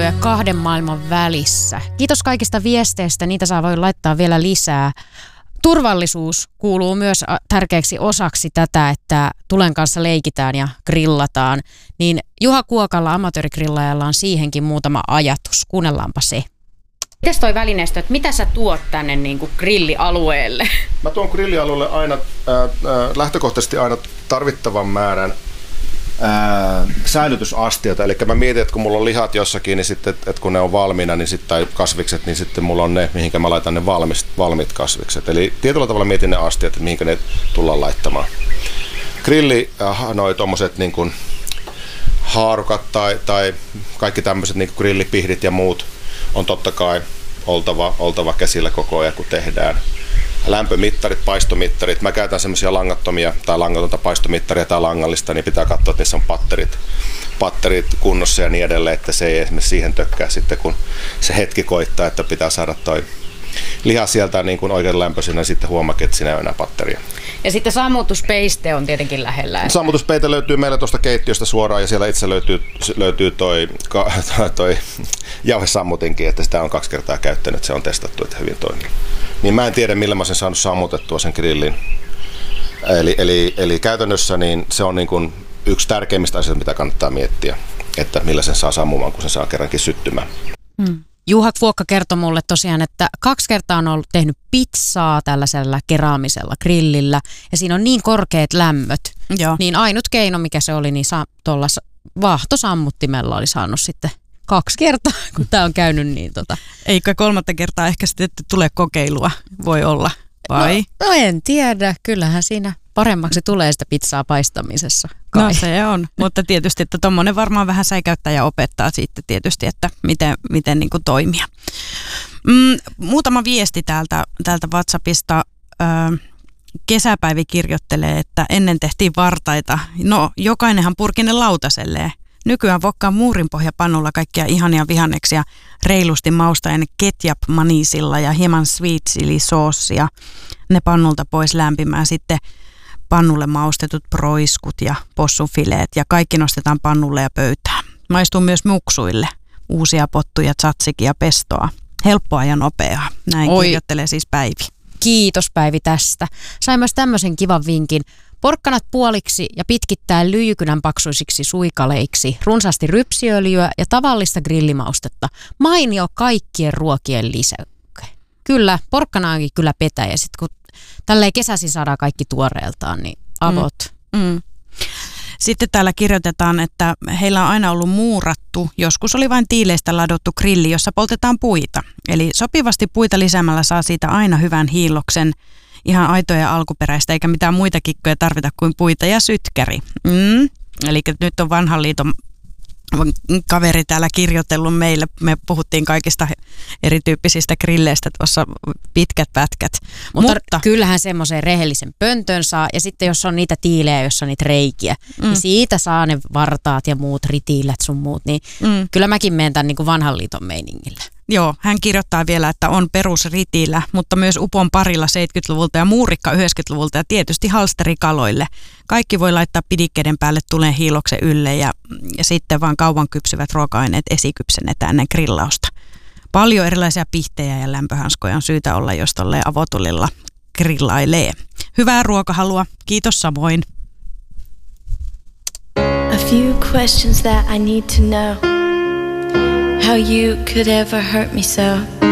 kahden maailman välissä. Kiitos kaikista viesteistä, niitä voi laittaa vielä lisää. Turvallisuus kuuluu myös tärkeäksi osaksi tätä, että tulen kanssa leikitään ja grillataan. Niin Juha Kuokalla, amatöörigrillaajalla, on siihenkin muutama ajatus. Kuunnellaanpa se. Mites toi välineistö, että mitä sä tuot tänne niin kuin grillialueelle? Mä tuon grillialueelle aina lähtökohtaisesti aina tarvittavan määrän säilytysastioita. Eli mä mietin, että kun mulla on lihat jossakin, niin sitten, että kun ne on valmiina, niin sitten, tai kasvikset, niin sitten mulla on ne, mihinkä mä laitan ne valmiit kasvikset. Eli tietyllä tavalla mietin ne astiat, että mihinkä ne tullaan laittamaan. Grilli, noi tommoset niin kuin haarukat tai kaikki tämmöiset niin kuin grillipihdit ja muut on totta kai oltava käsillä koko ajan, kun tehdään. Lämpömittarit, paistomittarit. Mä käytän semmoisia langattomia tai langatonta paistomittaria tai langallista, niin pitää katsoa, että niissä on patterit kunnossa ja niin edelleen, että se ei esimerkiksi siihen tökkää sitten, kun se hetki koittaa, että pitää saada toi liha sieltä niin kuin oikein lämpöisenä, sitten huomaakin, että siinä ei ole enää patteria. Ja sitten sammutuspeiste on tietenkin lähellä. Sammutuspeite löytyy meillä tuosta keittiöstä suoraan ja siellä itse löytyy toi jauhesammutinkin, että sitä on 2 kertaa käyttänyt, se on testattu, että hyvin toimii. Niin mä en tiedä, millä mä sen saanut sammutettua sen grillin. Eli käytännössä niin se on niin kuin yksi tärkeimmistä asioista, mitä kannattaa miettiä, että millä sen saa sammumaan, kun sen saa kerrankin syttymään. Juha Kuokka kertoi mulle tosiaan, että 2 kertaa on tehnyt pizzaa tällaisella keraamisella grillillä ja siinä on niin korkeat lämmöt. Joo. Niin ainut keino, mikä se oli, niin tuolla vaahtosammuttimella oli saanut sitten 2 kertaa, kun tämä on käynyt niin Eikö 3. kertaa ehkä sitten tulee kokeilua, voi olla, vai? No en tiedä, kyllähän siinä paremmaksi tulee sitä pizzaa paistamisessa. Kai. No se on, mutta tietysti, että tommonen varmaan vähän säikäyttää ja opettaa sitten tietysti, että miten niin kuin toimia. Muutama viesti täältä WhatsAppista. Kesäpäivi kirjoittelee, että ennen tehtiin vartaita. No, jokainenhan purki ne lautaselleen. Nykyään vokkaa muurinpohjapannulla kaikkia ihania vihanneksia reilusti maustaen ketchup-manisilla ja hieman sweet chili soossia. Ne pannulta pois lämpimään sitten pannulle maustetut proiskut ja possunfileet ja kaikki nostetaan pannulle ja pöytään. Maistuu myös muksuille. Uusia pottuja, tzatziki ja pestoa. Helppoa ja nopeaa. Näin kirjoittelee siis Päivi. Kiitos Päivi tästä. Sain myös tämmöisen kivan vinkin. Porkkanat puoliksi ja pitkittää lyijykynän paksuisiksi suikaleiksi, runsaasti rypsiöljyä ja tavallista grillimaustetta. Mainio kaikkien ruokien lisäke. Kyllä, porkkana onkin kyllä petäjä. Sitten kun tälleen kesäsi saadaan kaikki tuoreeltaan, niin avot. Sitten täällä kirjoitetaan, että heillä on aina ollut muurattu, joskus oli vain tiileistä ladottu grilli, jossa poltetaan puita. Eli sopivasti puita lisäämällä saa siitä aina hyvän hiilloksen, ihan aitoja ja alkuperäistä, eikä mitään muita kikkoja tarvita kuin puita ja sytkäri. Eli nyt on vanhan liiton kaveri täällä kirjoitellut meille. Me puhuttiin kaikista erityyppisistä grilleistä tuossa pitkät pätkät. Mutta kyllähän semmoisen rehellisen pöntön saa. Ja sitten jos on niitä tiilejä, jos on niitä reikiä, niin siitä saa ne vartaat ja muut ritiilät sun muut. Niin kyllä mäkin menen tämän niin kuin vanhan liiton meiningillä. Joo, hän kirjoittaa vielä, että on perusritiillä, mutta myös upon parilla 70-luvulta ja muurikka 90-luvulta ja tietysti halsterikaloille. Kaikki voi laittaa pidikkeiden päälle tuleen hiiloksen ylle ja sitten vaan kauan kypsyvät ruoka-aineet esikypsennetään ennen grillausta. Paljon erilaisia pihtejä ja lämpöhanskoja on syytä olla, jos tolleen avotulilla grillailee. Hyvää ruokahalua, kiitos samoin. A few questions that I need to know. How you could ever hurt me so.